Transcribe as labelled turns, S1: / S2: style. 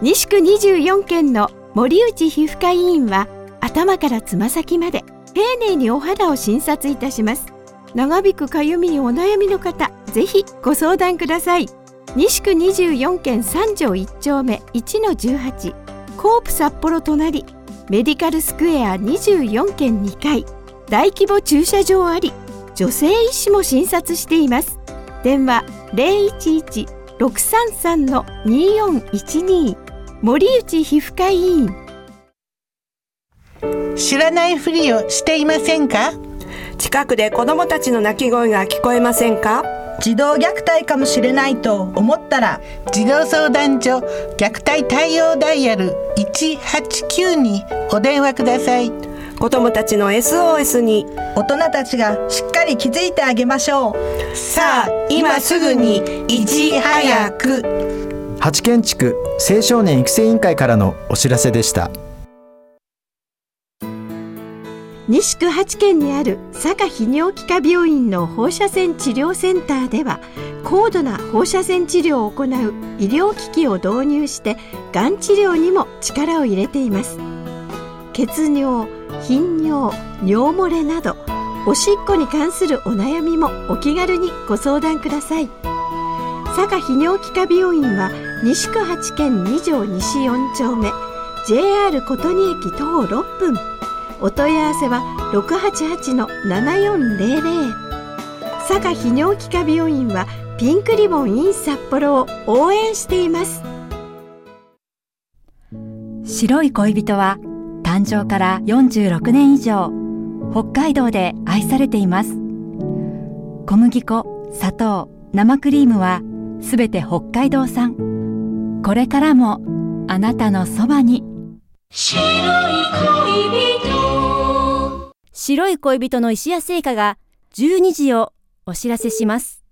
S1: 西区24県の森内皮膚科医院は頭からつま先まで丁寧にお肌を診察いたします。長引くかゆみにお悩みの方、ぜひご相談ください。西区24県3条1丁目 1-18 コープ札幌隣、メディカルスクエア24県2階、大規模駐車場あり、女性医師も診察しています。電話 011-633-2412 森内皮膚科医院。
S2: 知らないふりをしていませんか？
S3: 近くで子どもたちの泣き声が聞こえませんか？
S4: 児童虐待かもしれないと思ったら、
S2: 児童相談所虐待対応ダイヤル189にお電話ください。
S3: 子どもたちの SOS に
S4: 大人たちがしっかり気づいてあげましょう。
S3: さあ今すぐにいち早く。
S5: 八軒地区青少年育成委員会からのお知らせでした。
S1: 西区8軒にある佐賀泌尿器科病院の放射線治療センターでは、高度な放射線治療を行う医療機器を導入してがん治療にも力を入れています。血尿、頻尿、尿漏れなどおしっこに関するお悩みもお気軽にご相談ください。佐賀泌尿器科病院は西区8軒2条西4丁目 JR 琴仁駅徒歩6分。お問い合わせは 688-7400。 佐賀泌尿器科病院はピンクリボン in 札幌を応援しています。
S6: 白い恋人は誕生から46年以上北海道で愛されています。小麦粉、砂糖、生クリームはすべて北海道産。これからもあなたのそばに。白い恋人。白い恋人の石屋製菓が12時をお知らせします。